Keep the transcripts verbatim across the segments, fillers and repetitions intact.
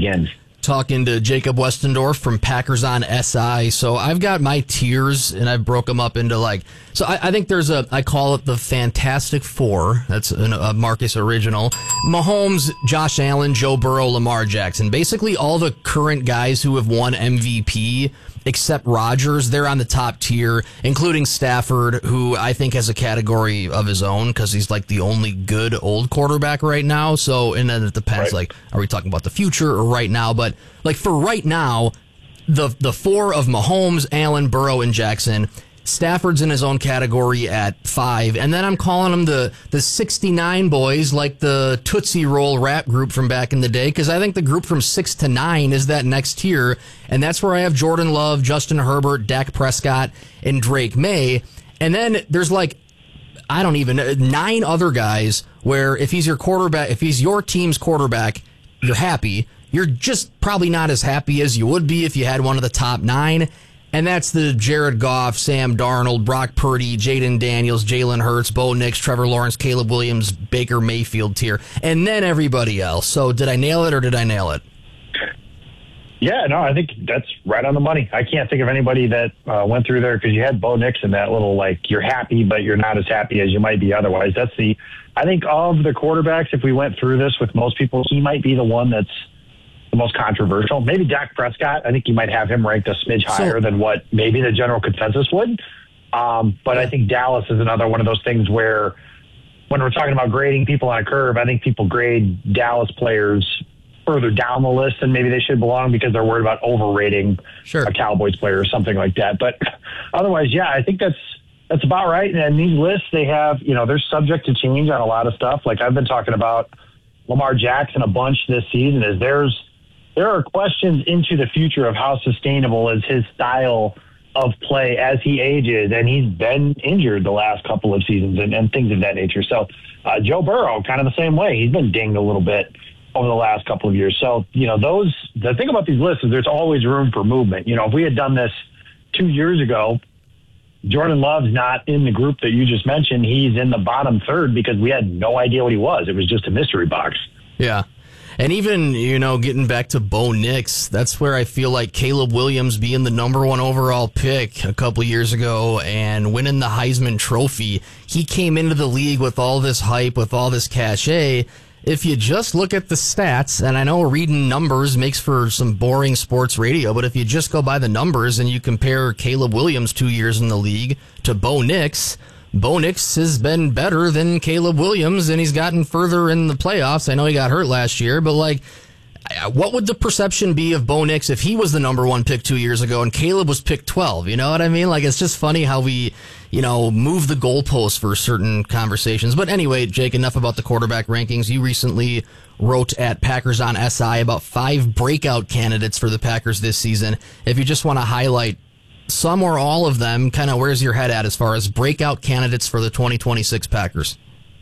begins. Talking to Jacob Westendorf from Packers on S I. So I've got my tiers, and I broke them up into like, so I, I think there's a, I call it the Fantastic Four. That's an, a Marcus original. Mahomes, Josh Allen, Joe Burrow, Lamar Jackson. Basically all the current guys who have won M V P except Rodgers, they're on the top tier, including Stafford, who I think has a category of his own because he's like the only good old quarterback right now. So, and then it depends, right. like, are we talking about the future or right now? But like for right now, the the four of Mahomes, Allen, Burrow, and Jackson, Stafford's in his own category at five, and then I'm calling them the the sixty-nine boys, like the Tootsie Roll rap group from back in the day, because I think the group from six to nine is that next tier, and that's where I have Jordan Love, Justin Herbert, Dak Prescott, and Drake May, and then there's like, I don't even know, nine other guys where if he's your quarterback, if he's your team's quarterback, you're happy. You're just probably not as happy as you would be if you had one of the top nine. And that's the Jared Goff, Sam Darnold, Brock Purdy, Jaden Daniels, Jalen Hurts, Bo Nix, Trevor Lawrence, Caleb Williams, Baker Mayfield tier, and then everybody else. So did I nail it or did I nail it? Yeah, no, I think that's right on the money. I can't think of anybody that uh, went through there because you had Bo Nix in that little, like, you're happy, but you're not as happy as you might be otherwise. That's the, I think of the quarterbacks, if we went through this with most people, he might be the one that's the most controversial. Maybe Dak Prescott. I think you might have him ranked a smidge higher so, than what maybe the general consensus would. Um, but I think Dallas is another one of those things where when we're talking about grading people on a curve, I think people grade Dallas players further down the list than maybe they should belong because they're worried about overrating sure. a Cowboys player or something like that. But otherwise, yeah, I think that's that's about right. And these lists, they have, you know, they're subject to change on a lot of stuff. Like I've been talking about Lamar Jackson a bunch this season. Is there's There are questions into the future of how sustainable is his style of play as he ages, and he's been injured the last couple of seasons and, and things of that nature. So uh, Joe Burrow, kind of the same way. He's been dinged a little bit over the last couple of years. So, you know, those the thing about these lists is there's always room for movement. You know, if we had done this two years ago, Jordan Love's not in the group that you just mentioned. He's in the bottom third because we had no idea what he was. It was just a mystery box. Yeah. And even, you know, getting back to Bo Nix, that's where I feel like Caleb Williams being the number one overall pick a couple years ago and winning the Heisman Trophy, he came into the league with all this hype, with all this cachet. If you just look at the stats, and I know reading numbers makes for some boring sports radio, but if you just go by the numbers and you compare Caleb Williams two years in the league to Bo Nix, Bo Nix has been better than Caleb Williams, and he's gotten further in the playoffs. I know he got hurt last year, but like, what would the perception be of Bo Nix if he was the number one pick two years ago and Caleb was picked twelve? You know what I mean? Like, it's just funny how we, you know, move the goalposts for certain conversations. But anyway, Jake, enough about the quarterback rankings. You recently wrote at Packers on S I about five breakout candidates for the Packers this season. If you just want to highlight some or all of them, kind of where's your head at as far as breakout candidates for the twenty twenty-six Packers?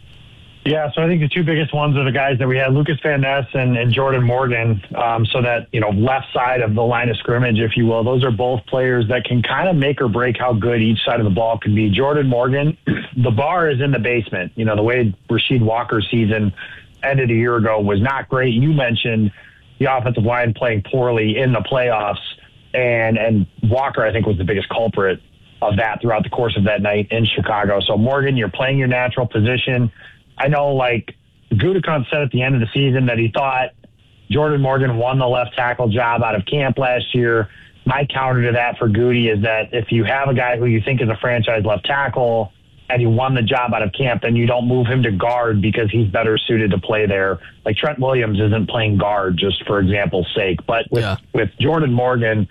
Yeah, so I think the two biggest ones are the guys that we had, Lucas Van Ness and, and Jordan Morgan. Um, so that, you know, left side of the line of scrimmage, if you will, those are both players that can kind of make or break how good each side of the ball can be. Jordan Morgan, the bar is in the basement. You know, the way Rasheed Walker's season ended a year ago was not great. You mentioned the offensive line playing poorly in the playoffs, and and Walker, I think, was the biggest culprit of that throughout the course of that night in Chicago. So, Morgan, you're playing your natural position. I know, like, Gutekunst said at the end of the season that he thought Jordan Morgan won the left tackle job out of camp last year. My counter to that for Goody is that if you have a guy who you think is a franchise left tackle and you won the job out of camp, then you don't move him to guard because he's better suited to play there. Like, Trent Williams isn't playing guard just for example's sake. But with, yeah. with Jordan Morgan,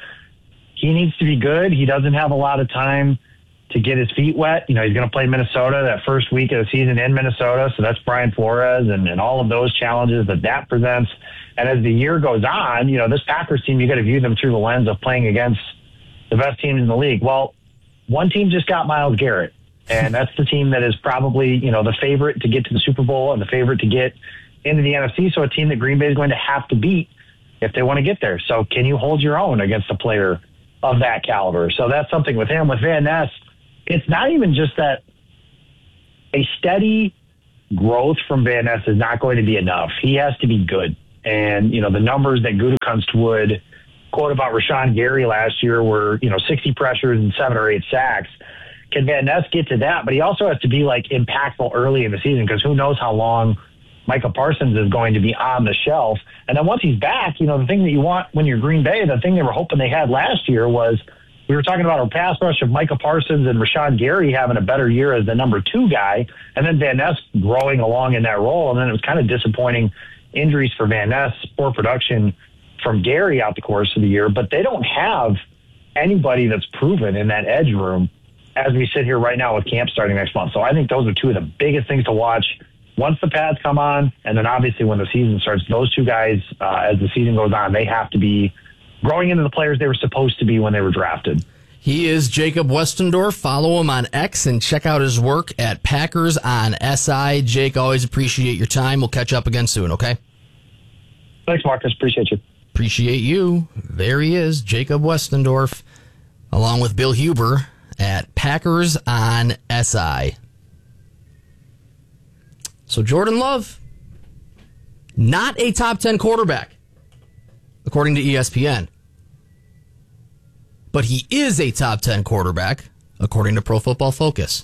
he needs to be good. He doesn't have a lot of time to get his feet wet. You know, he's going to play Minnesota that first week of the season in Minnesota. So that's Brian Flores and, and all of those challenges that that presents. And as the year goes on, you know, this Packers team, you got to view them through the lens of playing against the best teams in the league. Well, one team just got Myles Garrett, and that's the team that is probably, you know, the favorite to get to the Super Bowl and the favorite to get into the N F C. So a team that Green Bay is going to have to beat if they want to get there. So can you hold your own against a player of that caliber? So that's something with him. With Van Ness, it's not even just that a steady growth from Van Ness is not going to be enough. He has to be good. And, you know, the numbers that Gutekunst would quote about Rashawn Gary last year were, you know, sixty pressures and seven or eight sacks. Can Van Ness get to that? But he also has to be, like, impactful early in the season, because who knows how long Micah Parsons is going to be on the shelf. And then once he's back, you know, the thing that you want when you're Green Bay, the thing they were hoping they had last year was, we were talking about a pass rush of Micah Parsons and Rashawn Gary having a better year as the number two guy, and then Van Ness growing along in that role. And then it was kind of disappointing injuries for Van Ness, poor production from Gary out the course of the year. But they don't have anybody that's proven in that edge room as we sit here right now with camp starting next month. So I think those are two of the biggest things to watch once the pads come on, and then obviously when the season starts. Those two guys, uh, as the season goes on, they have to be growing into the players they were supposed to be when they were drafted. He is Jacob Westendorf. Follow him on X and check out his work at Packers on S I. Jake, always appreciate your time. We'll catch up again soon, okay? Thanks, Marcus. Appreciate you. Appreciate you. There he is, Jacob Westendorf, along with Bill Huber at Packers on S I. So Jordan Love, not a top ten quarterback, according to E S P N. But he is a top ten quarterback, according to Pro Football Focus.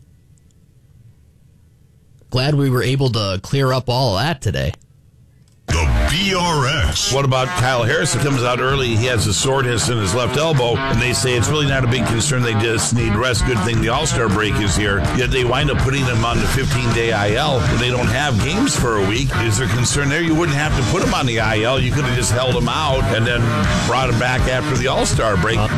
Glad we were able to clear up all of that today. The B R S. What about Kyle Harrison? Comes out early. He has a soreness in his left elbow, and they say it's really not a big concern. They just need rest. Good thing the All-Star break is here. Yet they wind up putting him on the fifteen-day I L when they don't have games for a week. Is there concern there? You wouldn't have to put him on the I L. You could have just held him out and then brought him back after the All-Star break. Uh-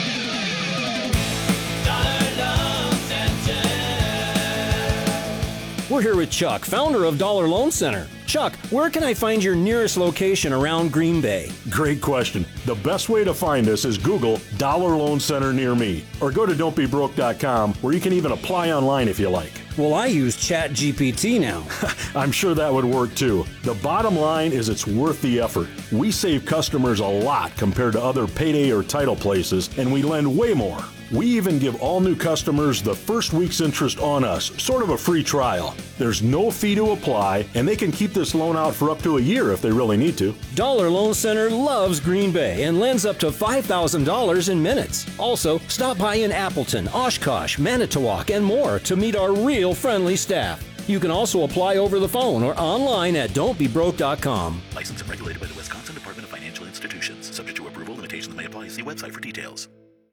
We're here with Chuck, founder of Dollar Loan Center. Chuck, where can I find your nearest location around Green Bay? Great question. The best way to find us is Google Dollar Loan Center near me, or go to don't be broke dot com, where you can even apply online if you like. Well, I use Chat G P T now. I'm sure that would work too. The bottom line is it's worth the effort. We save customers a lot compared to other payday or title places, and we lend way more. We even give all new customers the first week's interest on us, sort of a free trial. There's no fee to apply, and they can keep this loan out for up to a year if they really need to. Dollar Loan Center loves Green Bay and lends up to five thousand dollars in minutes. Also, stop by in Appleton, Oshkosh, Manitowoc, and more to meet our real friendly staff. You can also apply over the phone or online at don't be broke dot com. Licensed and regulated by the Wisconsin Department of Financial Institutions. Subject to approval, limitations may apply. See website for details.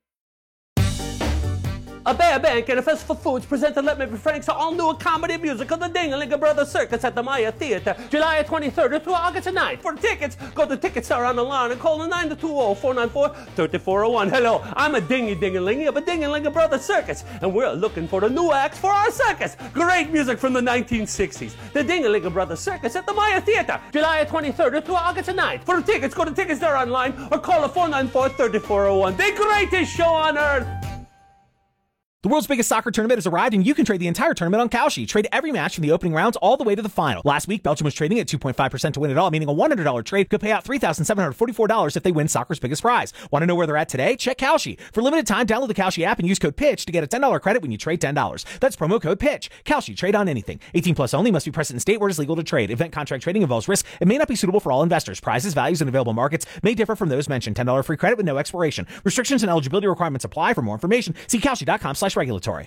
A Bear Bank and a Festival Foods presented Let Me Be Frank's all-new comedy musical, The Ding-a-Ling Brothers Circus at the Maya Theater, July twenty-third through August ninth. For tickets, go to Ticketstar on the line and call the nine two zero, four nine four, three four zero one. Hello, I'm a dingy-ding-a-lingy of a Ding-a-ling Brothers Circus, and we're looking for the new acts for our circus. Great music from the nineteen sixties. The Ding-a-ling Brothers Circus at the Maya Theater, July twenty-third through August ninth. For tickets, go to Ticketstar online or call the four nine four, three four zero one. The greatest show on earth. The world's biggest soccer tournament has arrived, and you can trade the entire tournament on Kalshi. Trade every match from the opening rounds all the way to the final. Last week, Belgium was trading at two point five percent to win it all, meaning a one hundred dollars trade could pay out three thousand seven hundred forty-four dollars if they win soccer's biggest prize. Want to know where they're at today? Check Kalshi. For limited time, download the Kalshi app and use code PITCH to get a ten dollars credit when you trade ten dollars. That's promo code PITCH. Kalshi. Trade on anything. eighteen plus only. Must be present in state where it is legal to trade. Event contract trading involves risk. It may not be suitable for all investors. Prizes, values, and available markets may differ from those mentioned. ten dollars free credit with no expiration. Restrictions and eligibility requirements apply. For more information, see Kalshi.com slash regulatory.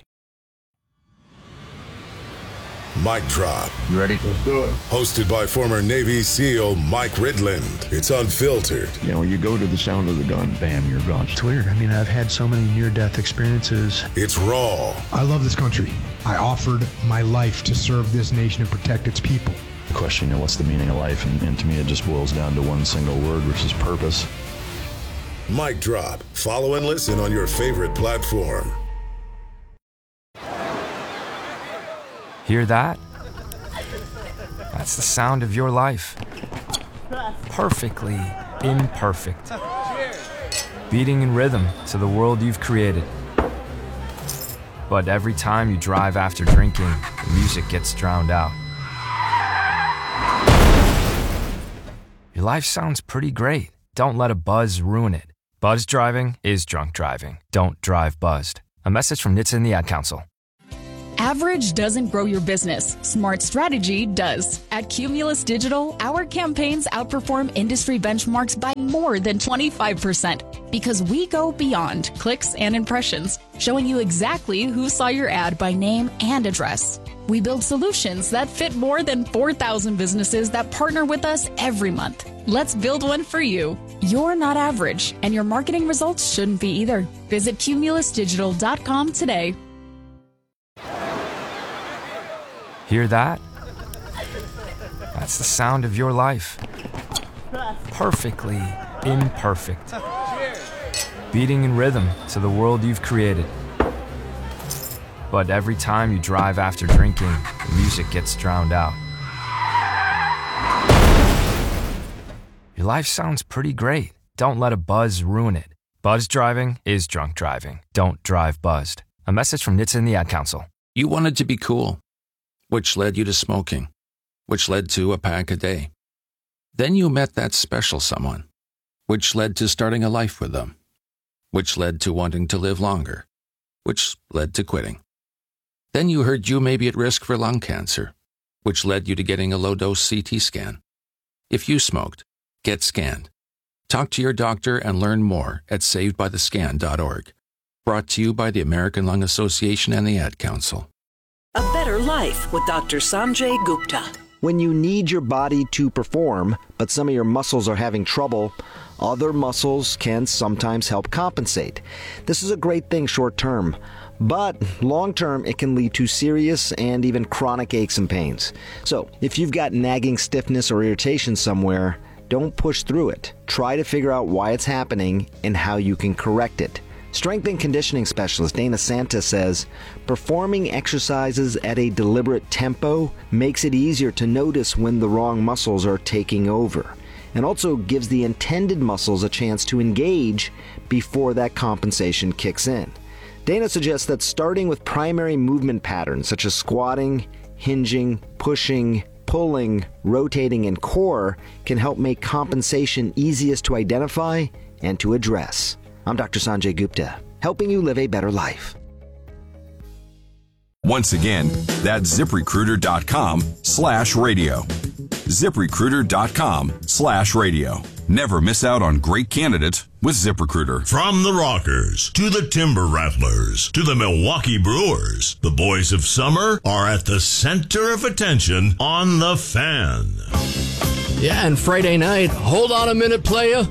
Mic Drop. You ready? Let's do it. Hosted by former Navy SEAL Mike Ridland. It's unfiltered. You know, you go to the sound of the gun, bam, you're gone. It's weird. I mean, I've had so many near-death experiences. It's raw. I love this country. I offered my life to serve this nation and protect its people. The question, you know, what's the meaning of life? And, and to me, it just boils down to one single word, which is purpose. Mic Drop. Follow and listen on your favorite platform. Hear that? That's the sound of your life. Perfectly imperfect. Beating in rhythm to the world you've created. But every time you drive after drinking, the music gets drowned out. Your life sounds pretty great. Don't let a buzz ruin it. Buzz driving is drunk driving. Don't drive buzzed. A message from N H T S A and the Ad Council. Average doesn't grow your business. Smart strategy does. At Cumulus Digital, our campaigns outperform industry benchmarks by more than twenty-five percent because we go beyond clicks and impressions, showing you exactly who saw your ad by name and address. We build solutions that fit more than four thousand businesses that partner with us every month. Let's build one for you. You're not average, and your marketing results shouldn't be either. Visit cumulus digital dot com today. Hear that? That's the sound of your life. Perfectly imperfect. Beating in rhythm to the world you've created. But every time you drive after drinking, the music gets drowned out. Your life sounds pretty great. Don't let a buzz ruin it. Buzz driving is drunk driving. Don't drive buzzed. A message from N H T S A and the Ad Council. You wanted to be cool, which led you to smoking, which led to a pack a day. Then you met that special someone, which led to starting a life with them, which led to wanting to live longer, which led to quitting. Then you heard you may be at risk for lung cancer, which led you to getting a low-dose C T scan. If you smoked, get scanned. Talk to your doctor and learn more at saved by the scan dot org. Brought to you by the American Lung Association and the Ad Council. A Better Life with Doctor Sanjay Gupta. When you need your body to perform, but some of your muscles are having trouble, other muscles can sometimes help compensate. This is a great thing short term, but long term it can lead to serious and even chronic aches and pains. So if you've got nagging stiffness or irritation somewhere, don't push through it. Try to figure out why it's happening and how you can correct it. Strength and conditioning specialist Dana Santa says, performing exercises at a deliberate tempo makes it easier to notice when the wrong muscles are taking over, and also gives the intended muscles a chance to engage before that compensation kicks in. Dana suggests that starting with primary movement patterns such as squatting, hinging, pushing, pulling, rotating, and core can help make compensation easiest to identify and to address. I'm Doctor Sanjay Gupta, helping you live a better life. Once again, that's ZipRecruiter.com slash radio. ZipRecruiter.com slash radio. Never miss out on great candidates with ZipRecruiter. From the Rockers to the Timber Rattlers to the Milwaukee Brewers, the boys of summer are at the center of attention on The Fan. Yeah, and Friday night, hold on a minute, playa.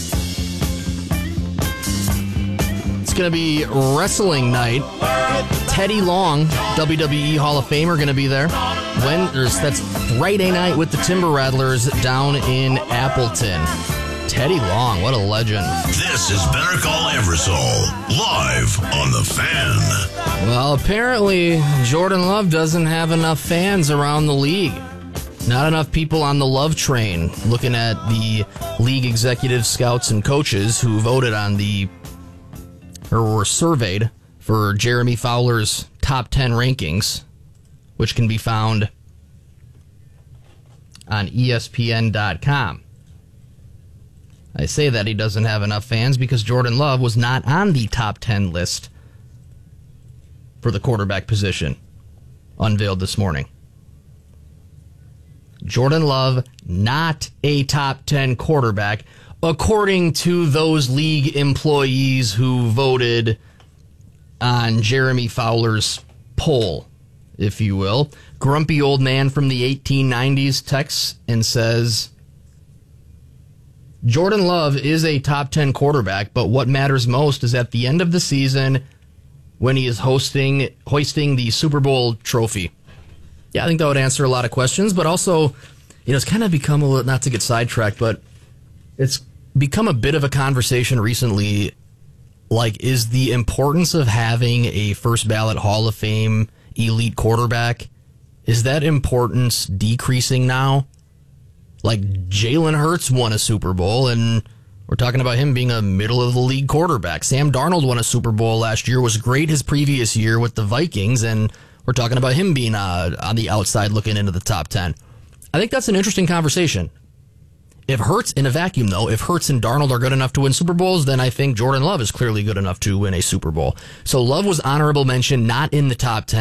It's going to be wrestling night. Teddy Long, W W E Hall of Famer, going to be there. When that's Friday night with the Timber Rattlers down in Appleton. Teddy Long, what a legend. This is Better Call Eversole, live on The Fan. Well, apparently, Jordan Love doesn't have enough fans around the league. Not enough people on the Love train, looking at the league executives, scouts, and coaches who voted on the or were surveyed for Jeremy Fowler's top ten rankings, which can be found on E S P N dot com. I say that he doesn't have enough fans because Jordan Love was not on the top ten list for the quarterback position, unveiled this morning. Jordan Love, not a top ten quarterback, according to those league employees who voted on Jeremy Fowler's poll, if you will. Grumpy old man from the eighteen nineties texts and says, Jordan Love is a top ten quarterback, but what matters most is at the end of the season when he is hosting, hoisting the Super Bowl trophy. Yeah, I think that would answer a lot of questions, but also, you know, it's kind of become a little, not to get sidetracked, but it's become a bit of a conversation recently, like, is the importance of having a first ballot Hall of Fame elite quarterback, is that importance decreasing now? Like, Jalen Hurts won a Super Bowl, and we're talking about him being a middle-of-the-league quarterback. Sam Darnold won a Super Bowl last year, was great his previous year with the Vikings, and we're talking about him being uh, on the outside looking into the top ten. I think that's an interesting conversation. If Hurts, in a vacuum though, if Hurts and Darnold are good enough to win Super Bowls, then I think Jordan Love is clearly good enough to win a Super Bowl. So Love was honorable mention, not in the top ten.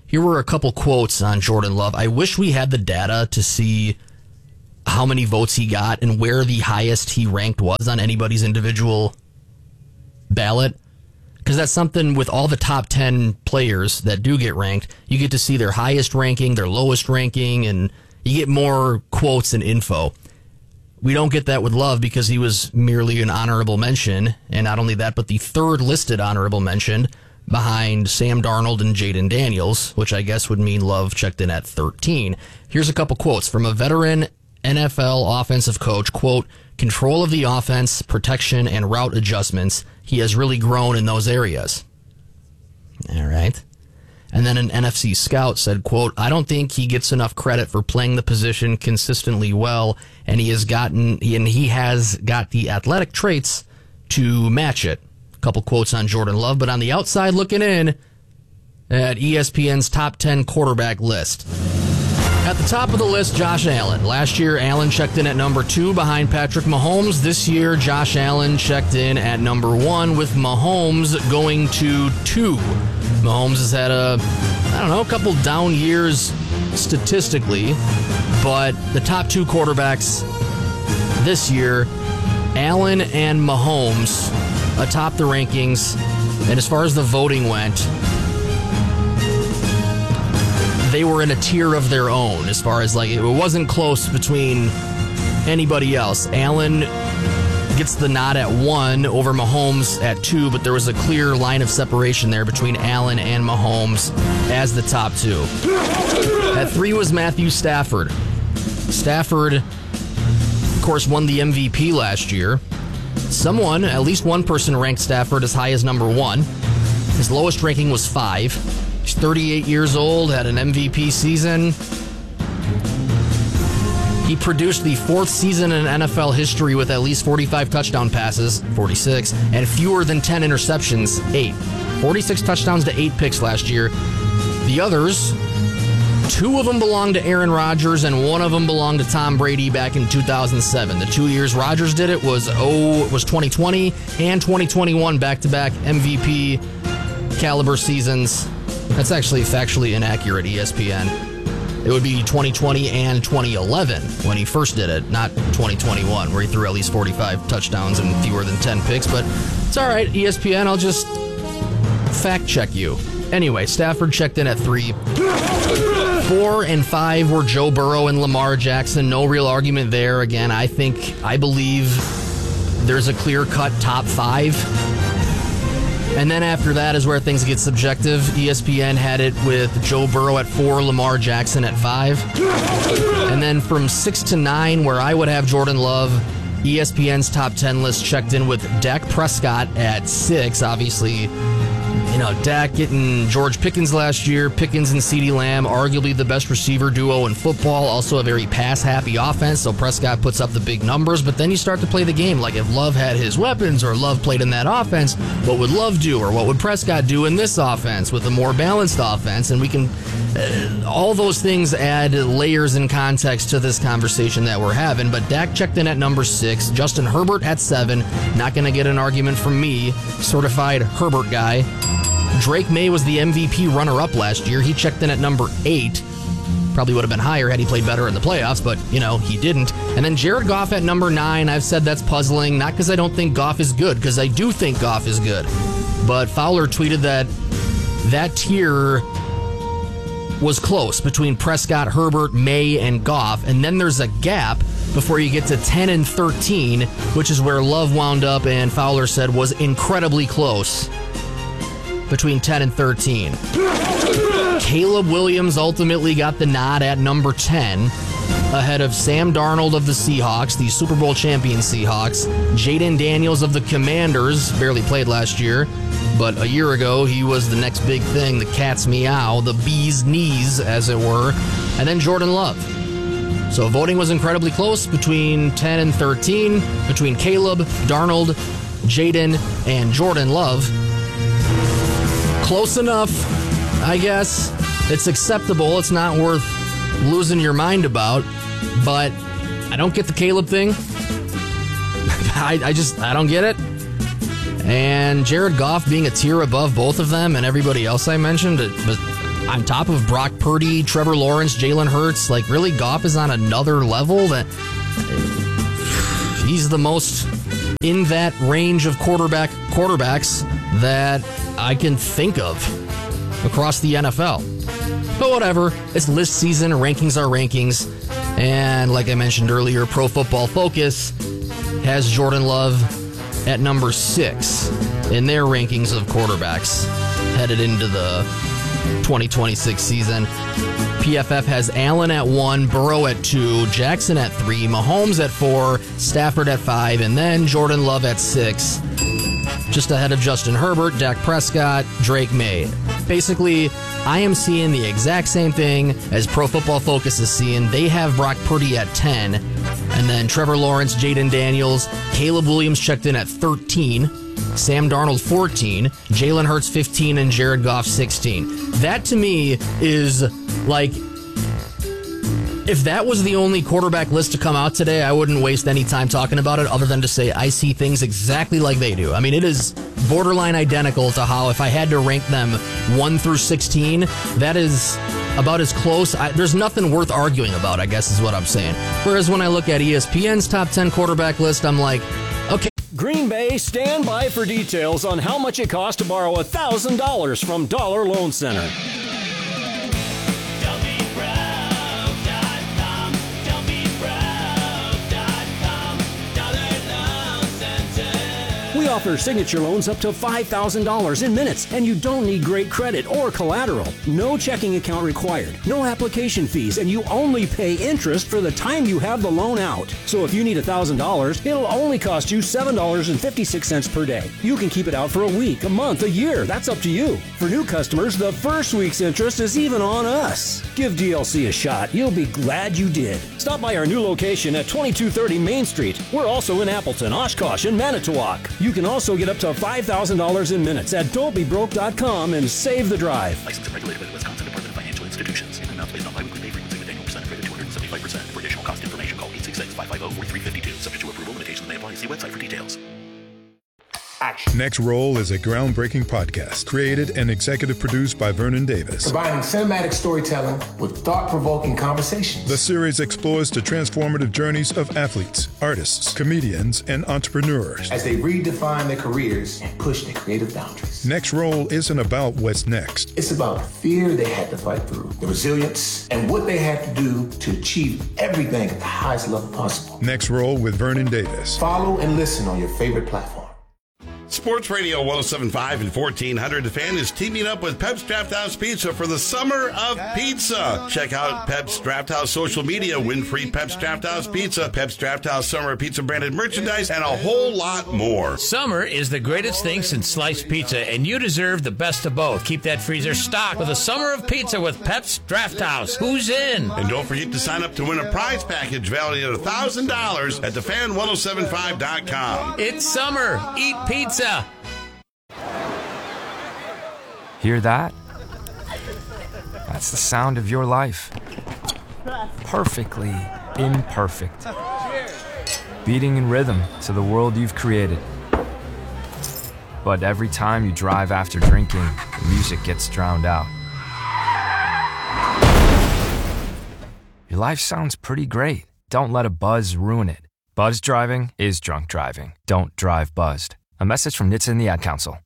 here were a couple quotes on Jordan Love. I wish we had the data to see how many votes he got and where the highest he ranked was on anybody's individual ballot. Because that's something with all the top ten players that do get ranked, you get to see their highest ranking, their lowest ranking, and you get more quotes and info. We don't get that with Love because he was merely an honorable mention, and not only that, but the third listed honorable mention behind Sam Darnold and Jaden Daniels, which I guess would mean Love checked in at thirteen. Here's a couple quotes from a veteran N F L offensive coach, quote, control of the offense, protection, and route adjustments. He has really grown in those areas. All right. And then an N F C scout said, quote, I don't think he gets enough credit for playing the position consistently well, and he has gotten and he has got the athletic traits to match it. A couple quotes on Jordan Love, but on the outside looking in at E S P N's top ten quarterback list. At the top of the list, Josh Allen. Last year, Allen checked in at number two behind Patrick Mahomes. This year, Josh Allen checked in at number one with Mahomes going to two. Mahomes has had a, I don't know, a couple down years statistically, but the top two quarterbacks this year, Allen and Mahomes, atop the rankings. And as far as the voting went, they were in a tier of their own as far as, like, it wasn't close between anybody else. Allen gets the nod at one over Mahomes at two, but there was a clear line of separation there between Allen and Mahomes as the top two. At three was Matthew Stafford. Stafford, of course, won the M V P last year. Someone, at least one person, ranked Stafford as high as number one. His lowest ranking was five. He's thirty-eight years old, had an M V P season. He produced the fourth season in N F L history with at least forty-five touchdown passes, forty-six, and fewer than ten interceptions, eight. forty-six touchdowns to eight picks last year. The others, two of them belonged to Aaron Rodgers and one of them belonged to Tom Brady back in two thousand seven. The two years Rodgers did it was oh was twenty twenty and twenty twenty-one, back-to-back M V P caliber seasons. That's actually factually inaccurate, E S P N. It would be twenty twenty and twenty eleven when he first did it, not twenty twenty-one, where he threw at least forty-five touchdowns and fewer than ten picks. But it's all right, E S P N, I'll just fact-check you. Anyway, Stafford checked in at three. Four and five were Joe Burrow and Lamar Jackson. No real argument there. Again, I think, I believe there's a clear-cut top five. And then after that is where things get subjective. E S P N had it with Joe Burrow at four, Lamar Jackson at five. And then from six to nine, where I would have Jordan Love, E S P N's top ten list checked in with Dak Prescott at six. Obviously, you know, Dak getting George Pickens last year. Pickens and CeeDee Lamb, arguably the best receiver duo in football. Also a very pass-happy offense, so Prescott puts up the big numbers. But then you start to play the game. Like, if Love had his weapons or Love played in that offense, what would Love do? Or what would Prescott do in this offense with a more balanced offense? And we can... Uh, all those things add layers and context to this conversation that we're having. But Dak checked in at number six. Justin Herbert at seven. Not going to get an argument from me. Certified Herbert guy. Drake May was the M V P runner-up last year. He checked in at number eight. Probably would have been higher had he played better in the playoffs, but, you know, he didn't. And then Jared Goff at number nine. I've said that's puzzling, not because I don't think Goff is good, because I do think Goff is good. But Fowler tweeted that that tier was close between Prescott, Herbert, May, and Goff, and then there's a gap before you get to ten and thirteen, which is where Love wound up, and Fowler said was incredibly close between ten and thirteen. Caleb Williams ultimately got the nod at number ten, ahead of Sam Darnold of the Seahawks, the Super Bowl champion Seahawks, Jaden Daniels of the Commanders, barely played last year, but a year ago he was the next big thing, the cat's meow, the bee's knees, as it were, and then Jordan Love. So voting was incredibly close between ten and thirteen, between Caleb, Darnold, Jaden, and Jordan Love. Close enough, I guess. It's acceptable. It's not worth losing your mind about. But I don't get the Caleb thing. I, I just, I don't get it. And Jared Goff being a tier above both of them and everybody else I mentioned, it, but on top of Brock Purdy, Trevor Lawrence, Jalen Hurts, like really Goff is on another level that he's the most in that range of quarterback quarterbacks that I can think of across the N F L. But whatever, it's list season, rankings are rankings, and like I mentioned earlier, Pro Football Focus has Jordan Love at number six in their rankings of quarterbacks headed into the twenty twenty-six season. P F F has Allen at one, Burrow at two, Jackson at three, Mahomes at four, Stafford at five, and then Jordan Love at six, just ahead of Justin Herbert, Dak Prescott, Drake May. Basically, I am seeing the exact same thing as Pro Football Focus is seeing. They have Brock Purdy at ten, and then Trevor Lawrence, Jaden Daniels, Caleb Williams checked in at thirteen, Sam Darnold fourteen, Jalen Hurts fifteen, and Jared Goff sixteen. That to me is like, if that was the only quarterback list to come out today, I wouldn't waste any time talking about it other than to say I see things exactly like they do. I mean, it is borderline identical to how if I had to rank them one through sixteen, that is about as close. I, there's nothing worth arguing about, I guess is what I'm saying. Whereas when I look at E S P N's top ten quarterback list, I'm like, okay. Green Bay, stand by for details on how much it costs to borrow one thousand dollars from Dollar Loan Center. We offer signature loans up to five thousand dollars in minutes, and you don't need great credit or collateral. No checking account required, no application fees, and you only pay interest for the time you have the loan out. So if you need one thousand dollars, it'll only cost you seven dollars and fifty-six cents per day. You can keep it out for a week, a month, a year. That's up to you. For new customers, the first week's interest is even on us. Give D L C a shot. You'll be glad you did. Stop by our new location at twenty-two thirty Main Street. We're also in Appleton, Oshkosh, and Manitowoc. You can also get up to five thousand dollars in minutes at don't be broke dot com and save the drive. Licensed and regulated by the Wisconsin Department of Financial Institutions. In amounts based on biweekly pay frequency with annual percentage rate of two hundred seventy-five percent. For additional cost information, call eight six six, five five zero, four three five two. Subject to approval, limitations may apply. See website for details. Action. Next Roll is a groundbreaking podcast created and executive produced by Vernon Davis. Combining cinematic storytelling with thought-provoking conversations. The series explores the transformative journeys of athletes, artists, comedians, and entrepreneurs as they redefine their careers and push their creative boundaries. Next Roll isn't about what's next. It's about the fear they had to fight through, the resilience, and what they had to do to achieve everything at the highest level possible. Next Roll with Vernon Davis. Follow and listen on your favorite platform. Sports Radio one oh seven point five and fourteen hundred. The Fan is teaming up with Pep's Draft House Pizza for the Summer of Pizza. Check out Pep's Draft House social media. Win free Pep's Draft House Pizza, Pep's Draft House Summer of Pizza branded merchandise, and a whole lot more. Summer is the greatest thing since sliced pizza, and you deserve the best of both. Keep that freezer stocked with a Summer of Pizza with Pep's Draft House. Who's in? And don't forget to sign up to win a prize package valued at one thousand dollars at the fan ten seventy-five dot com. It's summer. Eat pizza. Hear that? That's the sound of your life. Perfectly imperfect. Beating in rhythm to the world you've created. But every time you drive after drinking, the music gets drowned out. Your life sounds pretty great. Don't let a buzz ruin it. Buzz driving is drunk driving. Don't drive buzzed. A message from N H T S A and the Ad Council.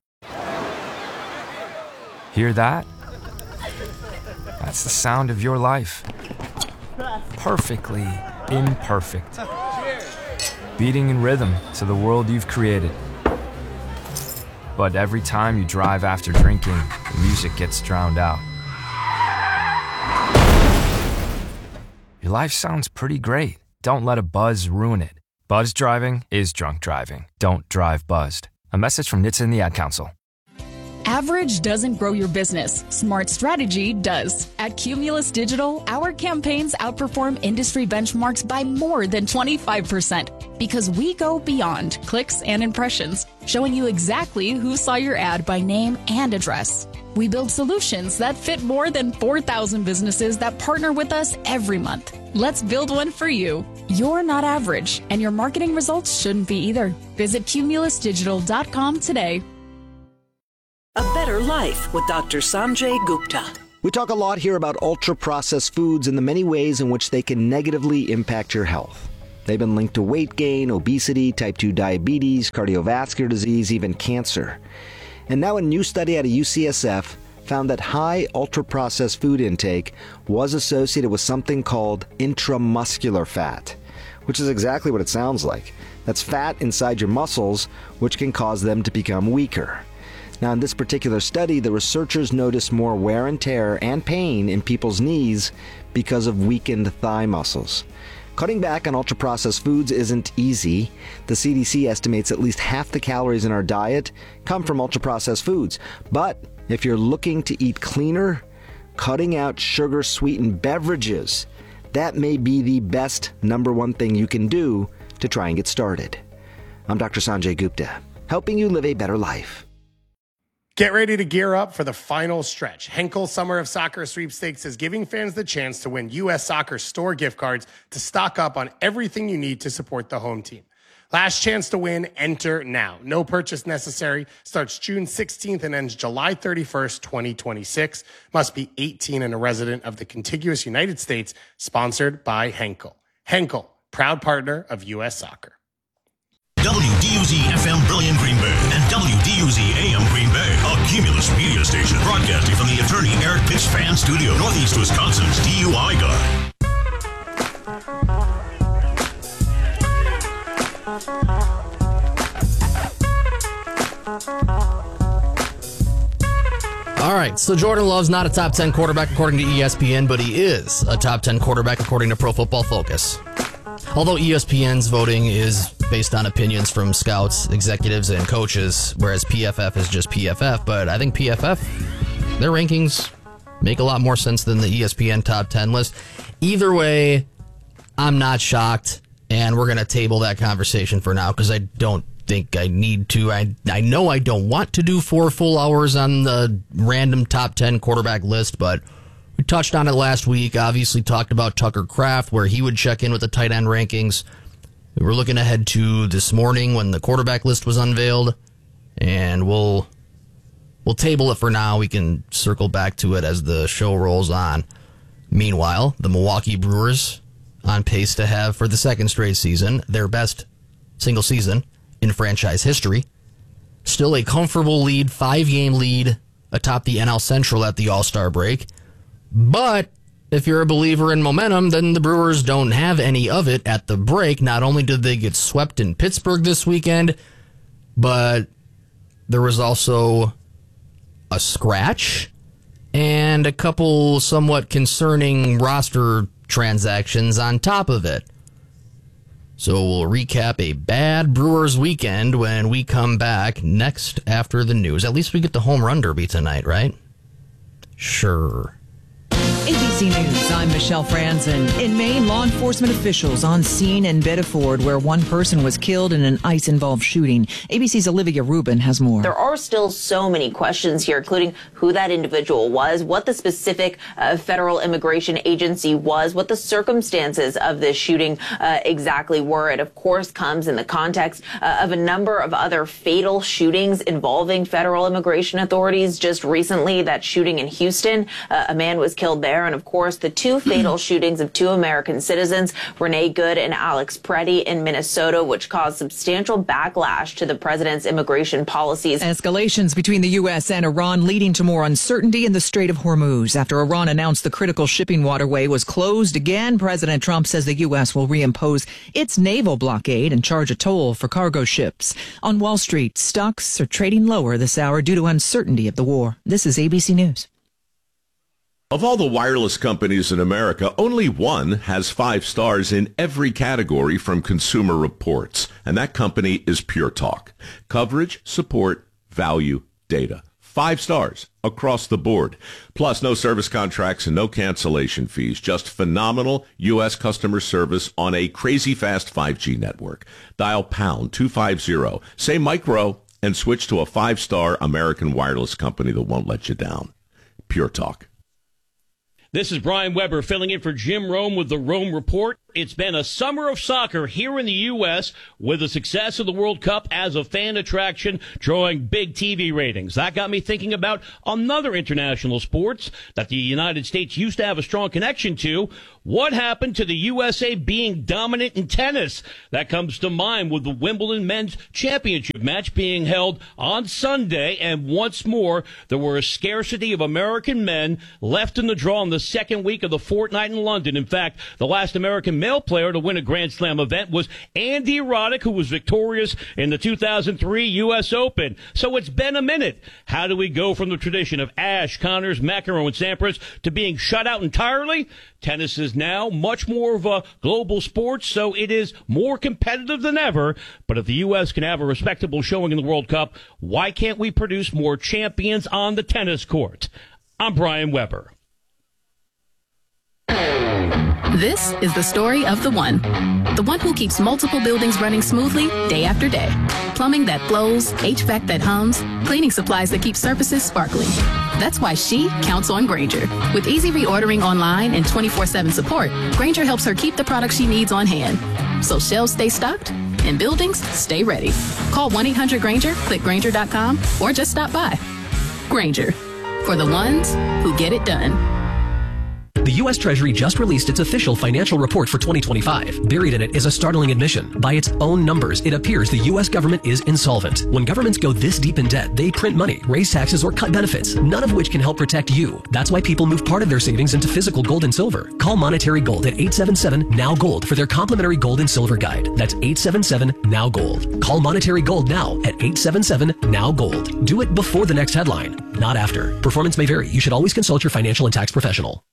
Hear that? That's the sound of your life. Perfectly imperfect. Beating in rhythm to the world you've created. But every time you drive after drinking, the music gets drowned out. Your life sounds pretty great. Don't let a buzz ruin it. Buzz driving is drunk driving. Don't drive buzzed. A message from N H T S A and the Ad Council. Average doesn't grow your business. Smart strategy does. At Cumulus Digital, our campaigns outperform industry benchmarks by more than twenty-five percent because we go beyond clicks and impressions, showing you exactly who saw your ad by name and address. We build solutions that fit more than four thousand businesses that partner with us every month. Let's build one for you. You're not average, and your marketing results shouldn't be either. Visit cumulus digital dot com today. A Better Life with Doctor Sanjay Gupta. We talk a lot here about ultra-processed foods and the many ways in which they can negatively impact your health. They've been linked to weight gain, obesity, type two diabetes, cardiovascular disease, even cancer. And now a new study out of U C S F found that high ultra-processed food intake was associated with something called intramuscular fat, which is exactly what it sounds like. That's fat inside your muscles, which can cause them to become weaker. Now, in this particular study, the researchers noticed more wear and tear and pain in people's knees because of weakened thigh muscles. Cutting back on ultra-processed foods isn't easy. The C D C estimates at least half the calories in our diet come from ultra-processed foods. But if you're looking to eat cleaner, cutting out sugar-sweetened beverages, that may be the best number one thing you can do to try and get started. I'm Doctor Sanjay Gupta, helping you live a better life. Get ready to gear up for the final stretch. Henkel Summer of Soccer Sweepstakes is giving fans the chance to win U S Soccer store gift cards to stock up on everything you need to support the home team. Last chance to win, enter now. No purchase necessary. Starts June sixteenth and ends July thirty-first, twenty twenty-six. Must be eighteen and a resident of the contiguous United States. Sponsored by Henkel. Henkel, proud partner of U S Soccer. W D U Z F M Brilliant Green Bay and W D U Z A M Green Bay, a Cumulus media station broadcasting from the attorney Eric Pitts Fan Studio, Northeast Wisconsin's D U I guy. All right, so Jordan Love's not a top ten quarterback according to E S P N, but he is a top ten quarterback according to Pro Football Focus. Although E S P N's voting is based on opinions from scouts, executives, and coaches, whereas P F F is just P F F, but I think P F F, their rankings make a lot more sense than the E S P N top ten list. Either way, I'm not shocked, and we're going to table that conversation for now because I don't think I need to. I I know I don't want to do four full hours on the random top ten quarterback list, but we touched on it last week. Obviously talked about Tucker Kraft, where he would check in with the tight end rankings. We were looking ahead to this morning when the quarterback list was unveiled, and we'll we'll table it for now. We can circle back to it as the show rolls on. Meanwhile, the Milwaukee Brewers on pace to have, for the second straight season, their best single season in franchise history. Still a comfortable lead, five-game lead atop the N L Central at the All-Star break. But if you're a believer in momentum, then the Brewers don't have any of it at the break. Not only did they get swept in Pittsburgh this weekend, but there was also a scratch and a couple somewhat concerning roster transactions on top of it. So we'll recap a bad Brewers weekend when we come back next after the news. At least we get the home run derby tonight, right? Sure. A B C News, I'm Michelle Franzen. In Maine, law enforcement officials on scene in Bedford, where one person was killed in an ICE-involved shooting. A B C's Olivia Rubin has more. There are still so many questions here, including who that individual was, what the specific uh, federal immigration agency was, what the circumstances of this shooting uh, exactly were. It, of course, comes in the context uh, of a number of other fatal shootings involving federal immigration authorities. Just recently, that shooting in Houston, uh, a man was killed there. And of course, the two fatal shootings of two American citizens, Renee Good and Alex Preddy in Minnesota, which caused substantial backlash to the president's immigration policies. Escalations between the U S and Iran leading to more uncertainty in the Strait of Hormuz. After Iran announced the critical shipping waterway was closed again, President Trump says the U S will reimpose its naval blockade and charge a toll for cargo ships. On Wall Street, stocks are trading lower this hour due to uncertainty of the war. This is A B C News. Of all the wireless companies in America, only one has five stars in every category from Consumer Reports, and that company is Pure Talk. Coverage, support, value, data. Five stars across the board. Plus, no service contracts and no cancellation fees. Just phenomenal U S customer service on a crazy fast five G network. Dial pound two fifty, say micro, and switch to a five-star American wireless company that won't let you down. Pure Talk. This is Brian Weber filling in for Jim Rome with the Rome Report. It's been a summer of soccer here in the U S with the success of the World Cup as a fan attraction, drawing big T V ratings. That got me thinking about another international sports that the United States used to have a strong connection to. What happened to the U S A being dominant in tennis? That comes to mind with the Wimbledon Men's Championship match being held on Sunday, and once more, there were a scarcity of American men left in the draw in the second week of the fortnight in London. In fact, the last American male player to win a Grand Slam event was Andy Roddick, who was victorious in the two thousand three U S Open. So it's been a minute. How do we go from the tradition of Ashe, Connors, McEnroe, and Sampras to being shut out entirely? Tennis is now much more of a global sport, so it is more competitive than ever. But if the U S can have a respectable showing in the World Cup, why can't we produce more champions on the tennis court? I'm Brian Weber. This is the story of the one. The one who keeps multiple buildings running smoothly day after day. Plumbing that flows, H V A C that hums, cleaning supplies that keep surfaces sparkling. That's why she counts on Grainger. With easy reordering online and twenty-four seven support, Grainger helps her keep the products she needs on hand. So shelves stay stocked and buildings stay ready. Call one eight hundred Grainger, click Grainger dot com, or just stop by. Grainger, for the ones who get it done. The U S Treasury just released its official financial report for twenty twenty-five. Buried in it is a startling admission. By its own numbers, it appears the U S government is insolvent. When governments go this deep in debt, they print money, raise taxes, or cut benefits, none of which can help protect you. That's why people move part of their savings into physical gold and silver. Call Monetary Gold at eight seven seven, N O W, GOLD for their complimentary gold and silver guide. That's eight seven seven, N O W, GOLD. Call Monetary Gold now at eight seven seven, N O W, GOLD. Do it before the next headline, not after. Performance may vary. You should always consult your financial and tax professional.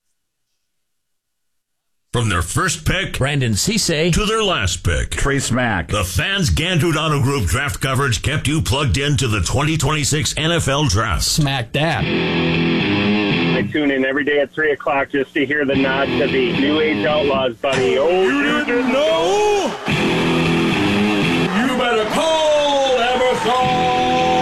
From their first pick, Brandon Cisse, to their last pick, Trace Mack, the Fans Gandrud Auto Group draft coverage kept you plugged into the twenty twenty-six N F L Draft. Smack that. I tune in every day at three o'clock just to hear the nod to the New Age Outlaws, buddy. Oh, you didn't know? You better call Everson!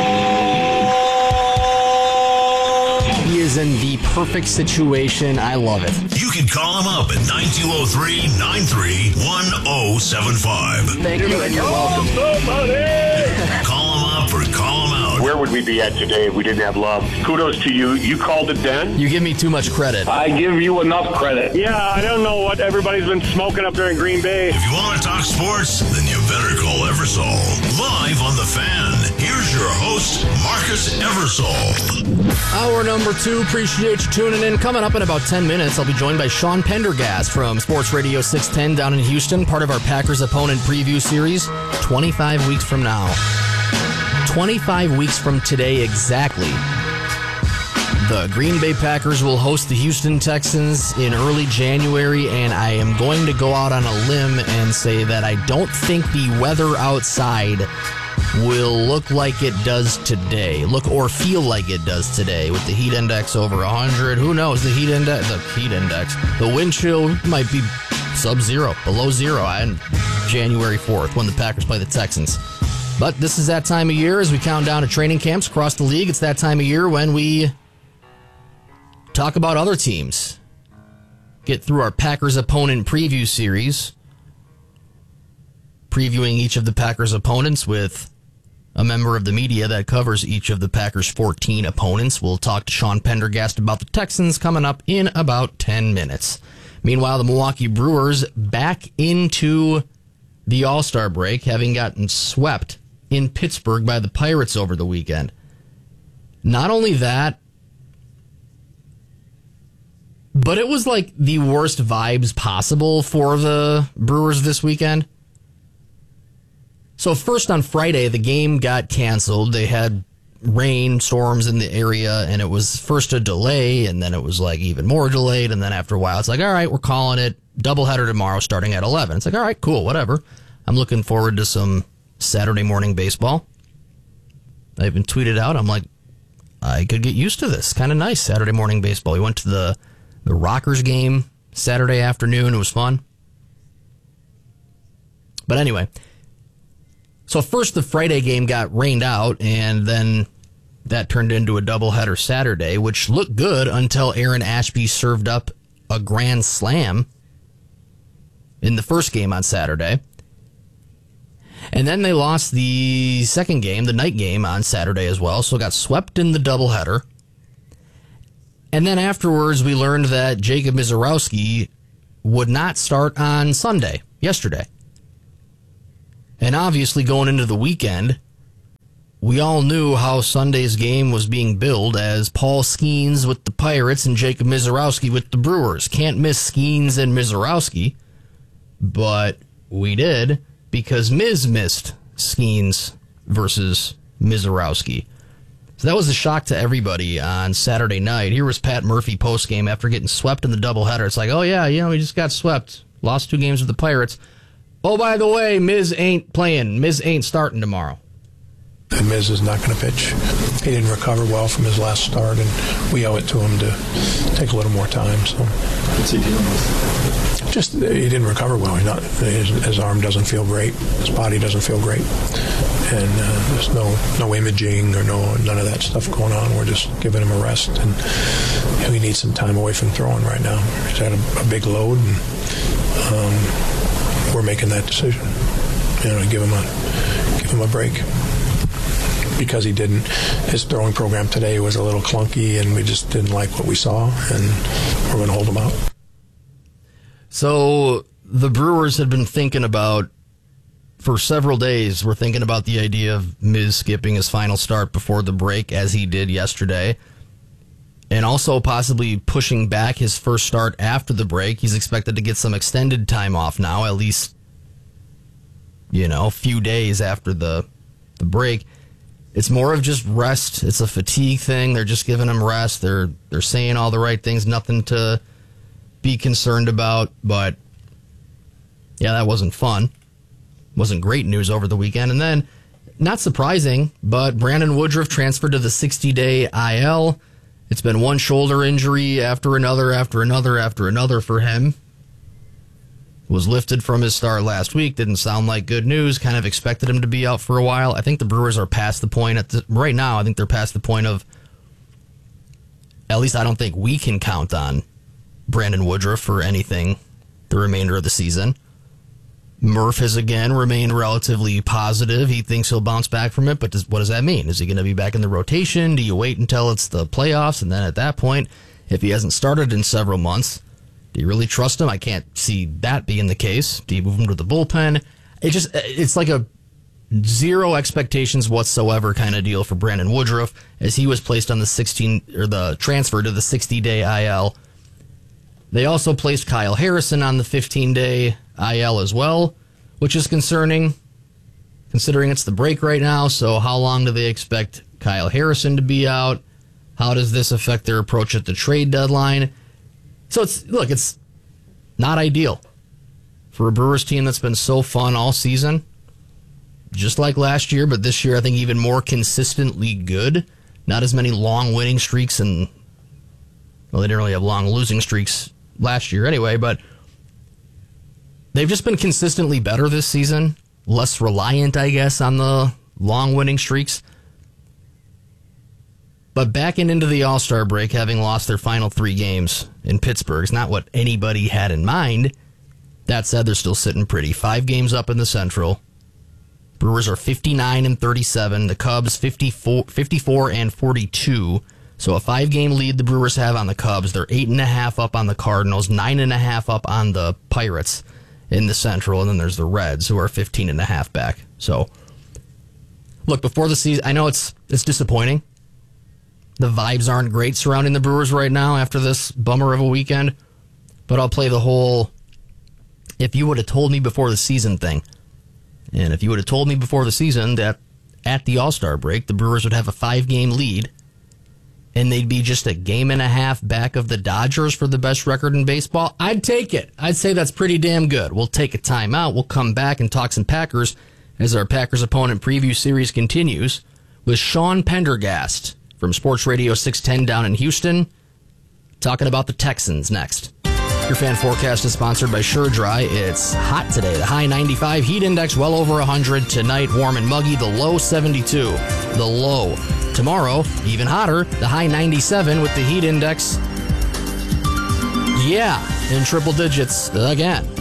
He is in the perfect situation. I love it. You can call him up at nine two zero three, nine three one zero seven five. Thank you, and you're welcome. Call him up or call him out. Where would we be at today if we didn't have love? Kudos to you. You called it then. You give me too much credit. I give you enough credit. Yeah, I don't know what everybody's been smoking up there in Green Bay. If you want to talk sports, then you better call Eversole. Live on The Fan, here's your host, Marcus Eversole. Hour number two. Appreciate you tuning in. Coming up in about ten minutes, I'll be joined by Sean Pendergast from Sports Radio six ten down in Houston, part of our Packers opponent preview series. twenty-five weeks from now. twenty-five weeks from today exactly. The Green Bay Packers will host the Houston Texans in early January, and I am going to go out on a limb and say that I don't think the weather outside will look like it does today. Look or feel like it does today with the heat index over one hundred. Who knows? The heat index, the heat index, the wind chill might be sub-zero, below zero on January fourth when the Packers play the Texans. But this is that time of year as we count down to training camps across the league. It's that time of year when we talk about other teams. Get through our Packers opponent preview series, previewing each of the Packers opponents with a member of the media that covers each of the Packers' fourteen opponents. We'll talk to Sean Pendergast about the Texans coming up in about ten minutes. Meanwhile, the Milwaukee Brewers back into the All-Star break, having gotten swept in Pittsburgh by the Pirates over the weekend. Not only that, but it was like the worst vibes possible for the Brewers this weekend. So first on Friday, the game got canceled. They had rain, storms in the area, and it was first a delay, and then it was like even more delayed, and then after a while, it's like, all right, we're calling it doubleheader tomorrow starting at eleven. It's like, all right, cool, whatever. I'm looking forward to some Saturday morning baseball. I even tweeted out, I'm like, I could get used to this. Kind of nice, Saturday morning baseball. We went to the, the Rockers game Saturday afternoon. It was fun. But anyway, so first the Friday game got rained out, and then that turned into a doubleheader Saturday, which looked good until Aaron Ashby served up a grand slam in the first game on Saturday. And then they lost the second game, the night game, on Saturday as well, so got swept in the doubleheader. And then afterwards, we learned that Jacob Misiorowski would not start on Sunday, yesterday. And obviously, going into the weekend, we all knew how Sunday's game was being billed as Paul Skeens with the Pirates and Jacob Misiorowski with the Brewers. Can't miss Skeens and Misiorowski, but we did because Miz missed Skeens versus Misiorowski. So that was a shock to everybody on Saturday night. Here was Pat Murphy postgame after getting swept in the doubleheader. It's like, oh yeah, you know, we just got swept. Lost two games with the Pirates. Oh, by the way, Miz ain't playing. Miz ain't starting tomorrow. And Miz is not going to pitch. He didn't recover well from his last start, and we owe it to him to take a little more time. So, what's he dealing with? Just he didn't recover well. He's not, his, his arm doesn't feel great. His body doesn't feel great, and uh, there's no no imaging or no none of that stuff going on. We're just giving him a rest, and you know, he needs some time away from throwing right now. He's had a, a big load, and um, we're making that decision. You know, to give him a give him a break. Because he didn't, his throwing program today was a little clunky, and we just didn't like what we saw, and we're going to hold him out. So the Brewers had been thinking about, for several days, we're thinking about the idea of Miz skipping his final start before the break, as he did yesterday, and also possibly pushing back his first start after the break. He's expected to get some extended time off now, at least, you know, a few days after the the break. It's more of just rest. It's a fatigue thing. They're just giving him rest. They're they're saying all the right things. Nothing to be concerned about. But, yeah, that wasn't fun. Wasn't great news over the weekend. And then, not surprising, but Brandon Woodruff transferred to the sixty-day I L. It's been one shoulder injury after another, after another, after another for him. Was lifted from his start last week. Didn't sound like good news. Kind of expected him to be out for a while. I think the Brewers are past the point. At the, right now, I think they're past the point of, at least I don't think we can count on Brandon Woodruff for anything the remainder of the season. Murph has again remained relatively positive. He thinks he'll bounce back from it, but does, what does that mean? Is he going to be back in the rotation? Do you wait until it's the playoffs? And then at that point, if he hasn't started in several months, do you really trust him? I can't see that being the case. Do you move him to the bullpen? It just it's like a zero expectations whatsoever kind of deal for Brandon Woodruff, as he was placed on the sixteen or the transfer to the sixty-day I L. They also placed Kyle Harrison on the fifteen-day I L as well, which is concerning, considering it's the break right now. So how long do they expect Kyle Harrison to be out? How does this affect their approach at the trade deadline? So it's look, it's not ideal for a Brewers team that's been so fun all season, just like last year, but this year I think even more consistently good. Not as many long winning streaks, and well, they didn't really have long losing streaks last year anyway, but they've just been consistently better this season, less reliant, I guess, on the long winning streaks. But backing into the All-Star break, having lost their final three games in Pittsburgh, is not what anybody had in mind. That said, they're still sitting pretty. Five games up in the Central. Brewers are fifty-nine and thirty-seven. The Cubs fifty-four, fifty-four and forty-two. So a five-game lead the Brewers have on the Cubs. They're eight and a half up on the Cardinals, nine and a half up on the Pirates in the Central, and then there's the Reds, who are fifteen and a half back. So, look, before the season, I know it's it's disappointing. The vibes aren't great surrounding the Brewers right now after this bummer of a weekend. But I'll play the whole, if you would have told me before the season thing. And if you would have told me before the season that at the All-Star break, the Brewers would have a five-game lead, and they'd be just a game and a half back of the Dodgers for the best record in baseball, I'd take it. I'd say that's pretty damn good. We'll take a timeout. We'll come back and talk some Packers as our Packers opponent preview series continues with Sean Pendergast from Sports Radio six ten down in Houston, talking about the Texans next. Your fan forecast is sponsored by SureDry. It's hot today. The high ninety-five, heat index well over one hundred. Tonight, warm and muggy. The low seventy-two. The low. Tomorrow, even hotter. The high ninety-seven with the heat index, yeah, in triple digits again.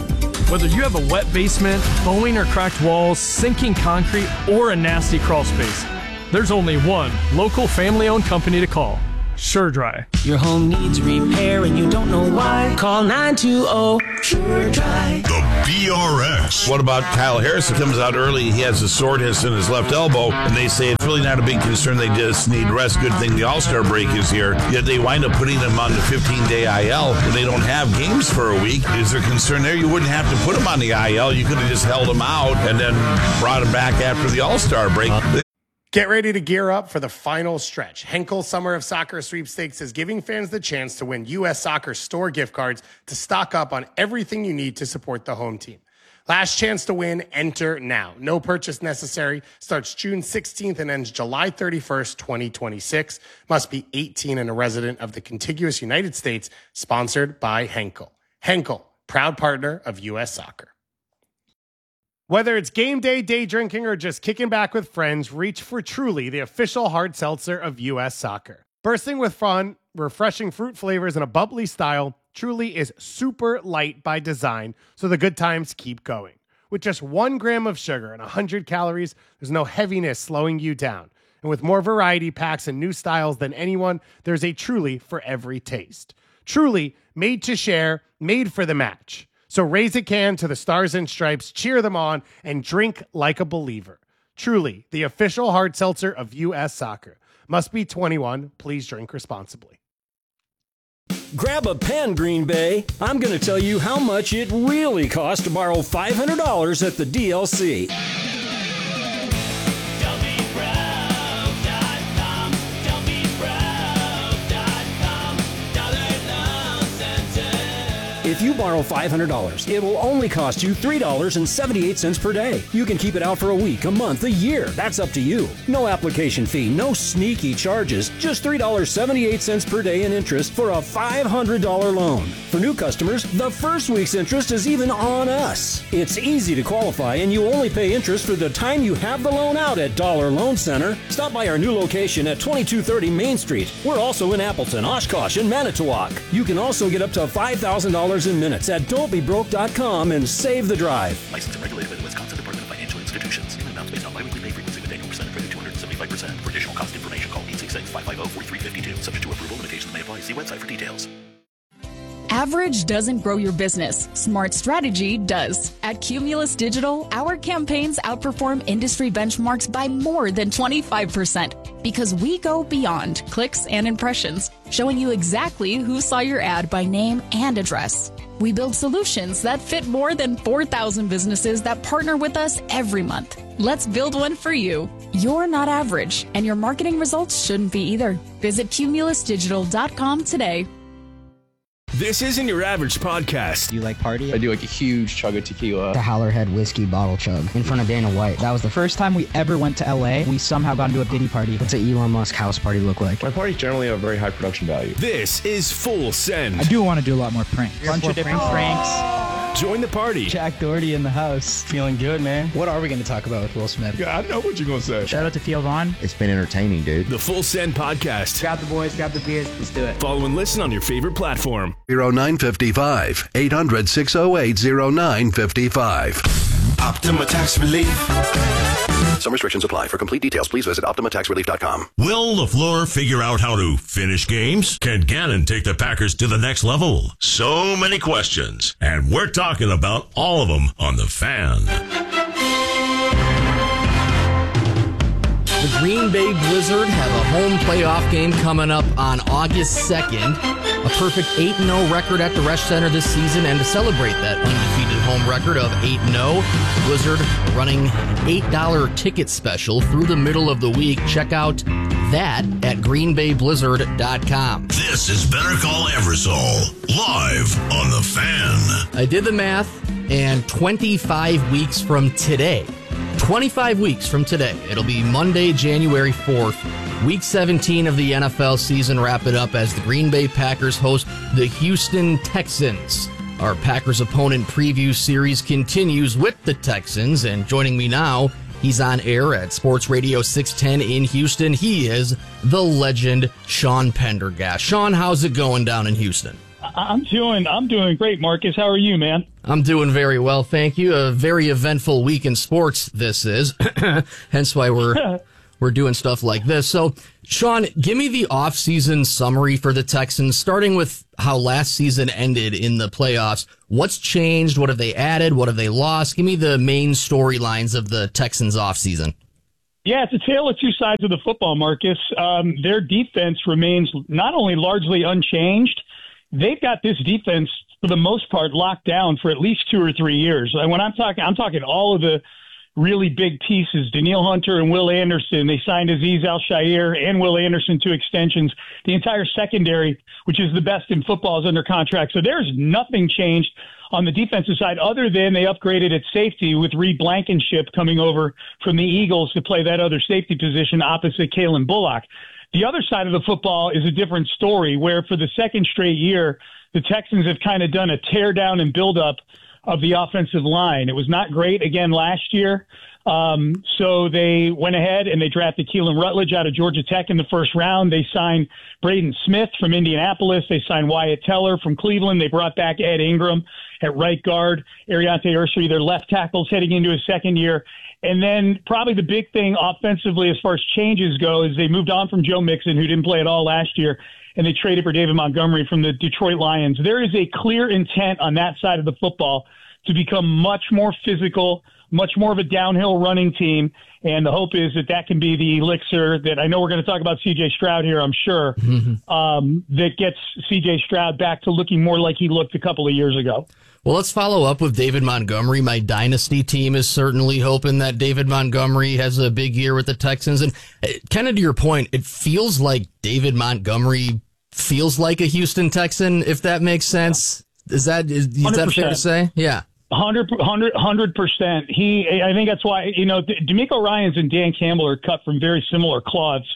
Whether you have a wet basement, bowing or cracked walls, sinking concrete, or a nasty crawl space, there's only one local family-owned company to call. SureDry. Your home needs repair and you don't know why? Call nine two zero SureDry. The B R X. What about Kyle Harris? It comes out early. He has a soreness in his left elbow, and they say it's really not a big concern. They just need rest. Good thing the All-Star break is here. Yet they wind up putting him on the fifteen-day I L when they don't have games for a week. Is there concern there? You wouldn't have to put him on the I L. You could have just held him out and then brought him back after the All-Star break. Uh, Get ready to gear up for the final stretch. Henkel Summer of Soccer Sweepstakes is giving fans the chance to win U S Soccer store gift cards to stock up on everything you need to support the home team. Last chance to win, enter now. No purchase necessary. Starts June sixteenth and ends July thirty-first, twenty twenty-six. Must be eighteen and a resident of the contiguous United States. Sponsored by Henkel. Henkel, proud partner of U S Soccer. Whether it's game day, day drinking, or just kicking back with friends, reach for Truly, the official hard seltzer of U S Soccer. Bursting with fun, refreshing fruit flavors, and a bubbly style, Truly is super light by design, so the good times keep going. With just one gram of sugar and one hundred calories, there's no heaviness slowing you down. And with more variety packs and new styles than anyone, there's a Truly for every taste. Truly, made to share, made for the match. So raise a can to the Stars and Stripes, cheer them on, and drink like a believer. Truly, the official hard seltzer of U S Soccer. Must be twenty-one. Please drink responsibly. Grab a pen, Green Bay. I'm going to tell you how much it really costs to borrow five hundred dollars at the D L C. If you borrow five hundred dollars, it will only cost you three dollars and seventy-eight cents per day. You can keep it out for a week, a month, a year. That's up to you. No application fee, no sneaky charges. Just three dollars and seventy-eight cents per day in interest for a five hundred dollars loan. For new customers, the first week's interest is even on us. It's easy to qualify, and you only pay interest for the time you have the loan out at Dollar Loan Center. Stop by our new location at twenty-two thirty Main Street. We're also in Appleton, Oshkosh, and Manitowoc. You can also get up to five thousand dollars in minutes at don't be broke dot com and save the drive. Licensed and regulated by the Wisconsin Department of Financial Institutions. In amounts based on biweekly pay frequency with annual percentage rate of two hundred seventy-five percent. For additional cost information, call eight six six, five five zero, four three five two. Subject to approval, limitations may apply. See website for details. Average doesn't grow your business. Smart strategy does. At Cumulus Digital, our campaigns outperform industry benchmarks by more than twenty-five percent because we go beyond clicks and impressions, showing you exactly who saw your ad by name and address. We build solutions that fit more than four thousand businesses that partner with us every month. Let's build one for you. You're not average, and your marketing results shouldn't be either. Visit cumulus digital dot com today. This isn't your average podcast. Do you like party? I do like a huge chug of tequila. The Howlerhead whiskey bottle chug in front of Dana White. That was the first time we ever went to L A. We somehow got into a Diddy party. What's an Elon Musk house party look like? My parties generally have very high production value. This is Full Send. I do want to do a lot more pranks. A bunch of different pranks. Join the party. Jack Doherty in the house. Feeling good, man. What are we going to talk about with Will Smith? Yeah, I know what you're going to say. Shout out to Theo Vaughn. It's been entertaining, dude. The Full Send Podcast. Grab the boys, grab the beers. Let's do it. Follow and listen on your favorite platform. oh nine five five, eight hundred, six oh eight, oh nine five five. Optima Tax Relief. Some restrictions apply. For complete details, please visit optima tax relief dot com. Will LaFleur figure out how to finish games? Can Gannon take the Packers to the next level? So many questions, and we're talking about all of them on The Fan. The Green Bay Blizzard have a home playoff game coming up on August second. A perfect eight and oh record at the Resch Center this season, and to celebrate that undefeated home record of eight and oh, Blizzard running an eight dollar ticket special through the middle of the week. Check out that at green bay blizzard dot com. This is Better Call Eversole, live on The Fan. I did the math, and twenty-five weeks from today, twenty-five weeks from today, it'll be Monday, January fourth, Week seventeen of the N F L season wrap it up as the Green Bay Packers host the Houston Texans. Our Packers opponent preview series continues with the Texans, and joining me now, he's on air at Sports Radio six ten in Houston. He is the legend, Sean Pendergast. Sean, how's it going down in Houston? I'm doing I'm doing great, Marcus. How are you, man? I'm doing very well, thank you. A very eventful week in sports this is. Hence why we're we're doing stuff like this. So, Sean, give me the off-season summary for the Texans, starting with how last season ended in the playoffs. What's changed? What have they added? What have they lost? Give me the main storylines of the Texans off-season. Yeah, it's a tale of two sides of the football, Marcus. Um, their defense remains not only largely unchanged, they've got this defense for the most part locked down for at least two or three years. And when I'm talking, I'm talking all of the really big pieces. Danielle Hunter and Will Anderson. They signed Azeez Al-Shaair and Will Anderson to extensions. The entire secondary, which is the best in football, is under contract. So there's nothing changed on the defensive side other than they upgraded at safety with Reed Blankenship coming over from the Eagles to play that other safety position opposite Kalen Bullock. The other side of the football is a different story where for the second straight year, the Texans have kind of done a tear down and build up of the offensive line. It was not great again last year. Um, so they went ahead and they drafted Keelan Rutledge out of Georgia Tech in the first round. They signed Braden Smith from Indianapolis. They signed Wyatt Teller from Cleveland. They brought back Ed Ingram at right guard, Ariante Ursary, their left tackles heading into his second year. And then probably the big thing offensively as far as changes go is they moved on from Joe Mixon, who didn't play at all last year, and they traded for David Montgomery from the Detroit Lions. There is a clear intent on that side of the football to become much more physical, much more of a downhill running team. And the hope is that that can be the elixir that I know we're going to talk about C J Stroud here, I'm sure, mm-hmm. um, that gets C J Stroud back to looking more like he looked a couple of years ago. Well, let's follow up with David Montgomery. My dynasty team is certainly hoping that David Montgomery has a big year with the Texans. And kind of to your point, it feels like David Montgomery feels like a Houston Texan, if that makes sense. Is that is, is that fair to say? Yeah. Hundred, hundred, hundred percent. He, I think that's why, you know, D'Amico Ryans and Dan Campbell are cut from very similar cloths.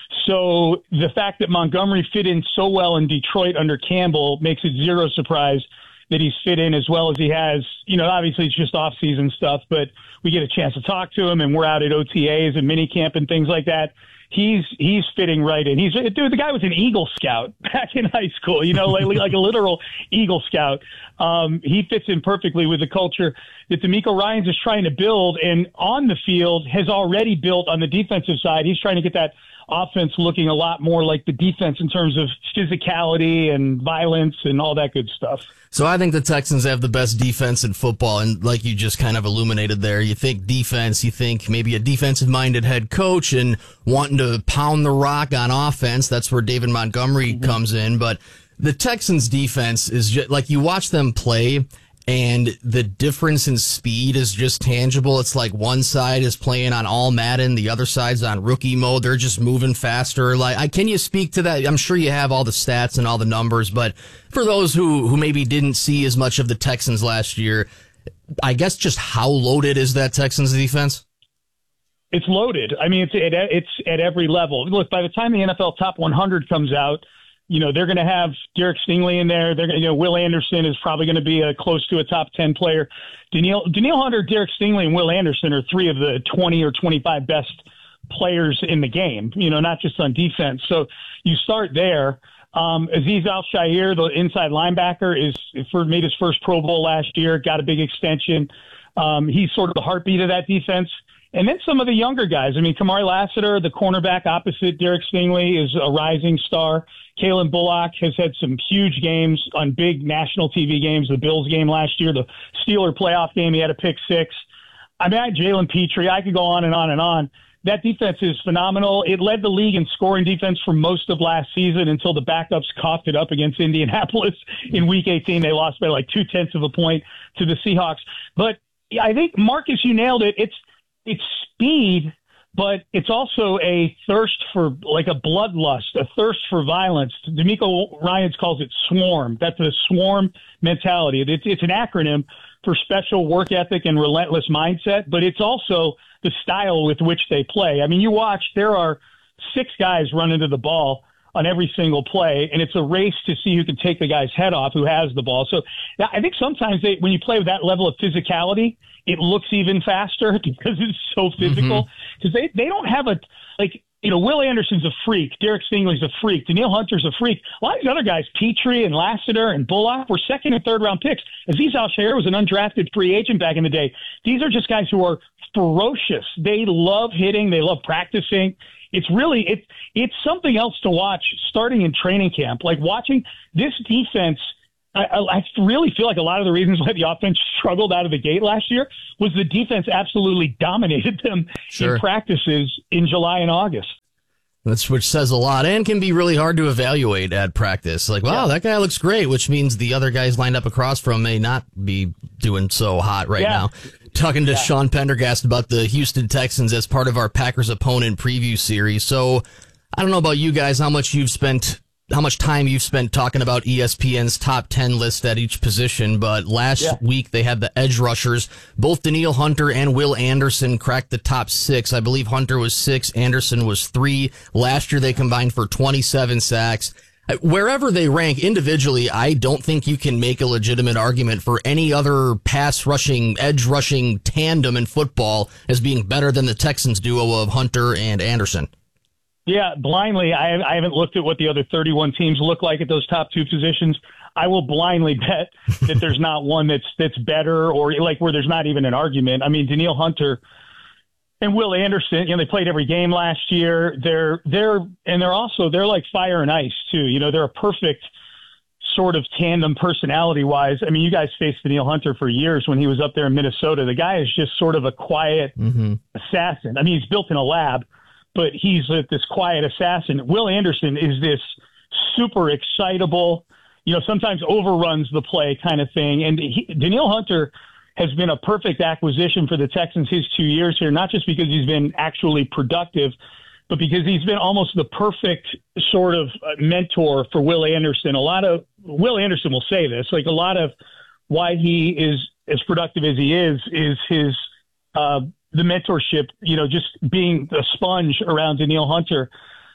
So the fact that Montgomery fit in so well in Detroit under Campbell makes it zero surprise that he's fit in as well as he has. You know, obviously it's just off-season stuff, but we get a chance to talk to him, and we're out at O T As and minicamp and things like that. He's he's fitting right in. He's dude. The guy was an Eagle Scout back in high school. You know, like like a literal Eagle Scout. Um, he fits in perfectly with the culture that D'Amico Ryans is trying to build, and on the field has already built on the defensive side. He's trying to get that offense looking a lot more like the defense in terms of physicality and violence and all that good stuff. So I think the Texans have the best defense in football, and like you just kind of illuminated there, you think defense, you think maybe a defensive-minded head coach and wanting to pound the rock on offense. That's where David Montgomery mm-hmm. comes in. But the Texans' defense is just like you watch them play, and the difference in speed is just tangible. It's like one side is playing on all Madden, the other side's on rookie mode. They're just moving faster. Like, I, can you speak to that? I'm sure you have all the stats and all the numbers, but for those who, who maybe didn't see as much of the Texans last year, I guess just how loaded is that Texans defense? It's loaded. I mean, it's at, it's at every level. Look, by the time the N F L Top one hundred comes out, you know, they're going to have Derek Stingley in there. They're going to, you know, Will Anderson is probably going to be a close to a top ten player. Danielle, Danielle Hunter, Derek Stingley, and Will Anderson are three of the twenty or twenty-five best players in the game, you know, not just on defense. So you start there. Um, Azeez Al-Shaair, the inside linebacker, is for, made his first Pro Bowl last year, got a big extension. Um, he's sort of the heartbeat of that defense. And then some of the younger guys. I mean, Kamari Lassiter, the cornerback opposite Derek Stingley, is a rising star. Kalen Bullock has had some huge games on big national T V games. The Bills game last year, the Steeler playoff game, he had a pick six. I mean, I had Jalen Petrie. I could go on and on and on. That defense is phenomenal. It led the league in scoring defense for most of last season until the backups coughed it up against Indianapolis in week eighteen. They lost by like two-tenths of a point to the Seahawks. But I think, Marcus, you nailed it. It's It's speed, but it's also a thirst for, like a bloodlust, a thirst for violence. D'Amico Ryans calls it swarm. That's a swarm mentality. It's, it's an acronym for special work ethic and relentless mindset, but it's also the style with which they play. I mean, you watch, there are six guys running to the ball on every single play, and it's a race to see who can take the guy's head off who has the ball. So I think sometimes they, when you play with that level of physicality, it looks even faster because it's so physical. Because mm-hmm. they, they don't have a, like, you know, Will Anderson's a freak. Derek Stingley's a freak. Danielle Hunter's a freak. A lot of these other guys, Petrie and Lassiter and Bullock, were second and third round picks. Azeez Al-Shaair was an undrafted free agent back in the day. These are just guys who are ferocious. They love hitting. They love practicing. It's really, it's, it's something else to watch starting in training camp. Like watching this defense, I, I really feel like a lot of the reasons why the offense struggled out of the gate last year was the defense absolutely dominated them Sure. in practices in July and August. That's which says a lot and can be really hard to evaluate at practice. Like, wow, Yeah. that guy looks great, which means the other guys lined up across from may not be doing so hot right Yeah. now. Talking to Yeah. Sean Pendergast about the Houston Texans as part of our Packers opponent preview series. So I don't know about you guys, how much you've spent, how much time you've spent talking about E S P N's top ten list at each position, but last Yeah. week they had the edge rushers. Both Danielle Hunter and Will Anderson cracked the top six. I believe Hunter was six, Anderson was three. Last year they combined for twenty-seven sacks. Wherever they rank individually, I don't think you can make a legitimate argument for any other pass rushing, edge rushing tandem in football as being better than the Texans duo of Hunter and Anderson. Yeah, blindly, I, I haven't looked at what the other thirty-one teams look like at those top two positions. I will blindly bet that there's not one that's that's better or like where there's not even an argument. I mean, Danielle Hunter and Will Anderson, you know, they played every game last year. They're they're and they're also they're like fire and ice too. You know, they're a perfect sort of tandem personality wise. I mean, you guys faced Danielle Hunter for years when he was up there in Minnesota. The guy is just sort of a quiet mm-hmm. assassin. I mean, he's built in a lab, but he's uh, this quiet assassin. Will Anderson is this super excitable, you know, sometimes overruns the play kind of thing. And he, Danielle Hunter has been a perfect acquisition for the Texans his two years here, not just because he's been actually productive, but because he's been almost the perfect sort of mentor for Will Anderson. A lot of Will Anderson will say this, like a lot of why he is as productive as he is, is his, uh, the mentorship, you know, just being a sponge around Danielle Hunter.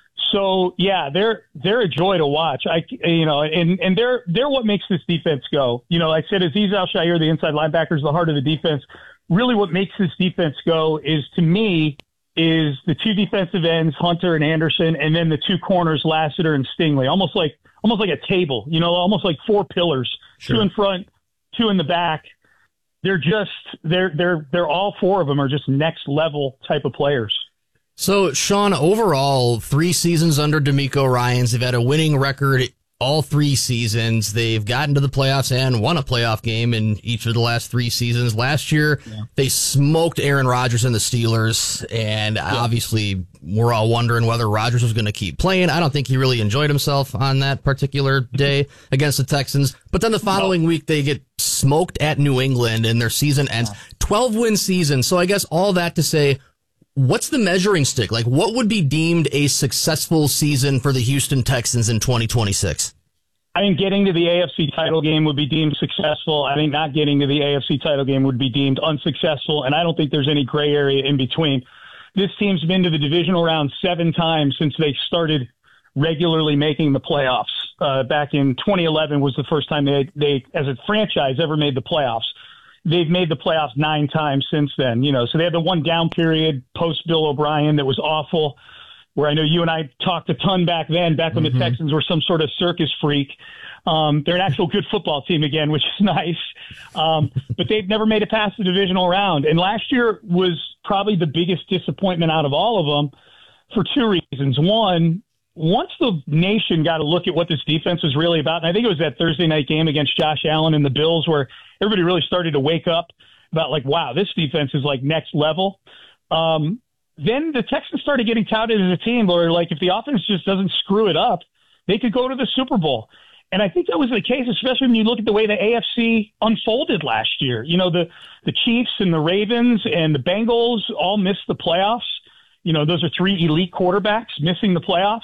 So yeah, they're they're a joy to watch. I you know, and and they're they're what makes this defense go. You know, I said Azeez Al-Shaair, the inside linebacker, is the heart of the defense. Really, what makes this defense go is, to me, is the two defensive ends, Hunter and Anderson, and then the two corners, Lassiter and Stingley. Almost like almost like a table. You know, almost like four pillars, Sure. two in front, two in the back. They're just they're they're they're all four of them are just next level type of players. So, Sean, overall, three seasons under DeMeco Ryans. They've had a winning record all three seasons. They've gotten to the playoffs and won a playoff game in each of the last three seasons. Last year, yeah. they smoked Aaron Rodgers and the Steelers, and yeah. obviously we're all wondering whether Rodgers was going to keep playing. I don't think he really enjoyed himself on that particular day against the Texans. But then the following no. week, they get smoked at New England, and their season ends. twelve-win season. So I guess all that to say, what's the measuring stick? Like, what would be deemed a successful season for the Houston Texans in twenty twenty-six? I think getting to the A F C title game would be deemed successful. I think not getting to the A F C title game would be deemed unsuccessful, and I don't think there's any gray area in between. This team's been to the divisional round seven times since they started regularly making the playoffs. Uh, back in twenty eleven was the first time they, they, as a franchise, ever made the playoffs. They've made the playoffs nine times since then, you know, so they had the one down period post Bill O'Brien that was awful, where I know you and I talked a ton back then, back when mm-hmm. the Texans were some sort of circus freak. Um, they're an actual good football team again, which is nice. Um, but they've never made it past the divisional round. And last year was probably the biggest disappointment out of all of them for two reasons. One, once the nation got to look at what this defense was really about, and I think it was that Thursday night game against Josh Allen and the Bills where everybody really started to wake up about like, wow, this defense is like next level. Um, then the Texans started getting touted as a team where, like, if the offense just doesn't screw it up, they could go to the Super Bowl. And I think that was the case, especially when you look at the way the A F C unfolded last year. You know, the, the Chiefs and the Ravens and the Bengals all missed the playoffs. You know, those are three elite quarterbacks missing the playoffs.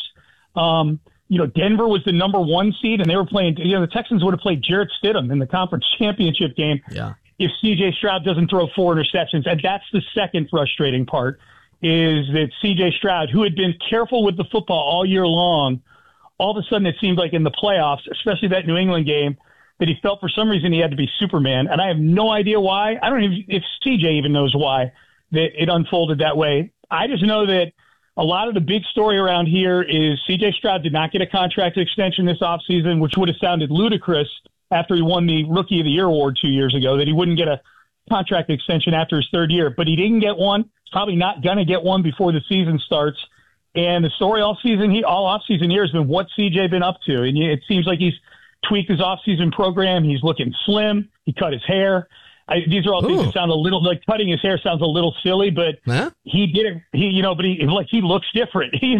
Um, you know, Denver was the number one seed, and they were playing, you know, the Texans would have played Jarrett Stidham in the conference championship game yeah. if C J Stroud doesn't throw four interceptions. And that's the second frustrating part, is that C J Stroud, who had been careful with the football all year long, all of a sudden it seemed like in the playoffs, especially that New England game, that he felt for some reason he had to be Superman. And I have no idea why. I don't even, if C J even knows why that it unfolded that way. I just know that a lot of the big story around here is C J Stroud did not get a contract extension this offseason, which would have sounded ludicrous after he won the Rookie of the Year award two years ago, that he wouldn't get a contract extension after his third year. But he didn't get one. He's probably not going to get one before the season starts. And the story all season, he, all offseason here has been what C J been up to. And it seems like he's tweaked his offseason program. He's looking slim. He cut his hair. I, these are all things Ooh. that sound a little like cutting his hair sounds a little silly, but huh? he did it. He, you know, but he like he looks different. He